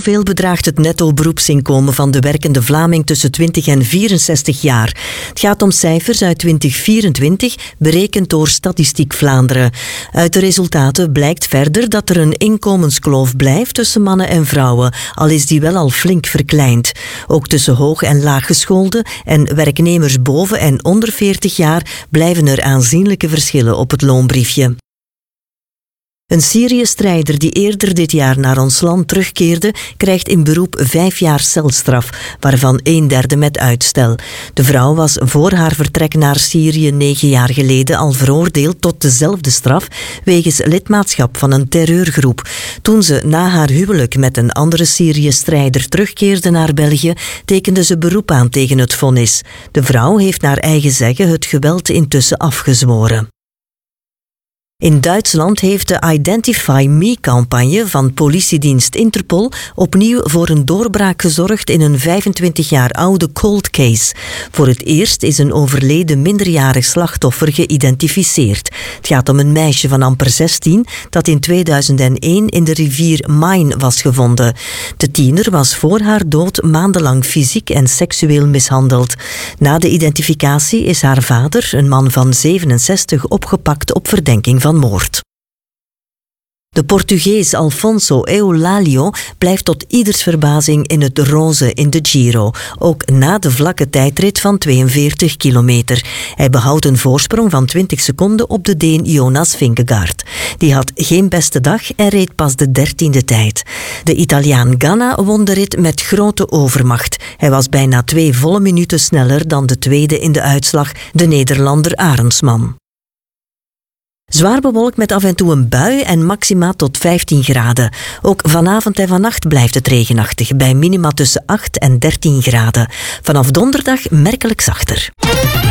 Zoveel bedraagt het netto beroepsinkomen van de werkende Vlaming tussen 20 en 64 jaar. Het gaat om cijfers uit 2024, berekend door Statistiek Vlaanderen. Uit de resultaten blijkt verder dat er een inkomenskloof blijft tussen mannen en vrouwen, al is die wel al flink verkleind. Ook tussen hoog- en laaggeschoolden en werknemers boven en onder 40 jaar blijven er aanzienlijke verschillen op het loonbriefje. Een Syrië-strijder die eerder dit jaar naar ons land terugkeerde, krijgt in beroep 5 jaar celstraf, waarvan 1/3 met uitstel. De vrouw was voor haar vertrek naar Syrië 9 jaar geleden al veroordeeld tot dezelfde straf wegens lidmaatschap van een terreurgroep. Toen ze na haar huwelijk met een andere Syrië-strijder terugkeerde naar België, tekende ze beroep aan tegen het vonnis. De vrouw heeft naar eigen zeggen het geweld intussen afgezworen. In Duitsland heeft de Identify Me-campagne van politiedienst Interpol opnieuw voor een doorbraak gezorgd in een 25 jaar oude cold case. Voor het eerst is een overleden minderjarig slachtoffer geïdentificeerd. Het gaat om een meisje van amper 16 dat in 2001 in de rivier Main was gevonden. De tiener was voor haar dood maandenlang fysiek en seksueel mishandeld. Na de identificatie is haar vader, een man van 67, opgepakt op verdenking van moord. De Portugees Alfonso Eulalio blijft tot ieders verbazing in het roze in de Giro, ook na de vlakke tijdrit van 42 kilometer. Hij behoudt een voorsprong van 20 seconden op de Deen Jonas Vingegaard. Die had geen beste dag en reed pas de 13e tijd. De Italiaan Ganna won de rit met grote overmacht. Hij was bijna 2 volle minuten sneller dan de tweede in de uitslag, de Nederlander Arendsman. Zwaar bewolkt met af en toe een bui en maxima tot 15 graden. Ook vanavond en vannacht blijft het regenachtig, bij minima tussen 8 en 13 graden. Vanaf donderdag merkelijk zachter.